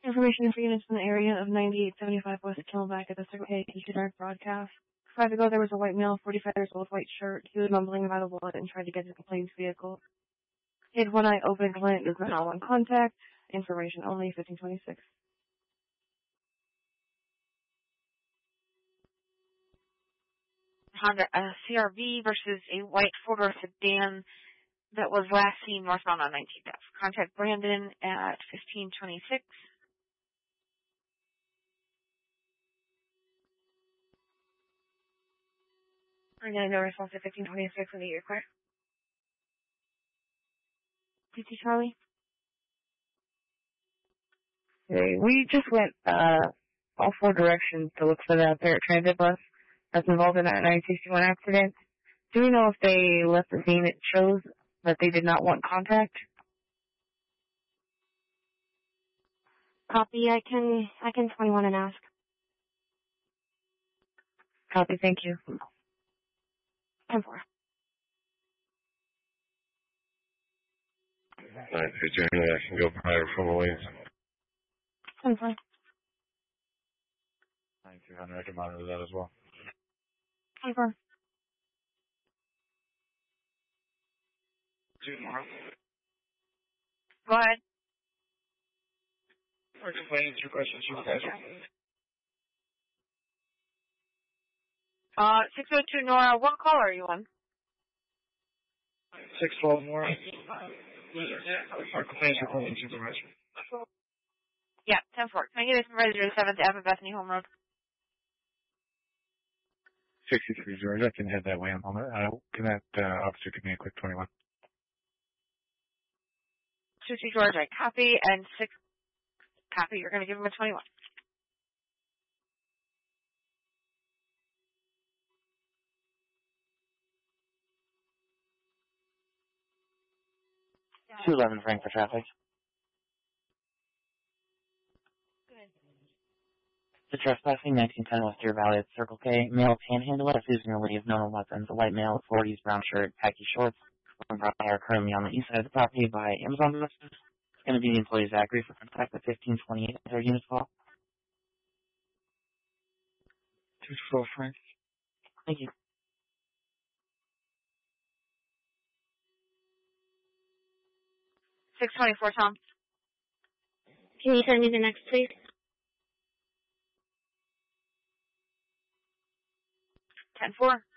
Information for units in the area of 9875 West Camelback at the Circle K Dark broadcast. 5 ago, there was a white male, 45 years old, white shirt. He was mumbling about a bullet and tried to get to the complainant's vehicle. He had one eye open. Complainant does not want contact. Information only, 1526. Honda CRV versus a white four-door sedan that was last seen northbound on 19th Ave. Contact Brandon at 1526. I'm going to know response at 1526 when you require. PT Charlie? Okay, we just went all 4 directions to look for that Barrett transit bus that's involved in that 961 accident. Do we know if they left the scene? It shows that they did not want contact. Copy. I can 21 and ask. Copy, thank you. 10-4. Alright, generally I can go prior from the lanes. 10-4. 9200, I can monitor that as well. 10-4. Go ahead. Or complaining to questions you guys are. 602 Nora, what call are you on? 612 more. Our complaints reporting supervisor. Yeah, 10-4. Can I get a supervisor to 7th Ave, Bethany Home Road? 63 George, I can head that way. Can that officer give me a quick 21? 63 George, I copy, and 6 copy. You're going to give him a 21. Yeah. 211 Frankfurt traffic. Good. The trespassing 1910 West Deer Valley at Circle K. Male panhandler using a leave known weapons. A white male, 40s, brown shirt, khaki shorts. One property are currently on the east side of the property by Amazon businesses. It's going to be the employee Zachary for contact at 1528 at their unit call. 212 Frank. Thank you. 624 Tom. Can you send me the next, please? 10-4.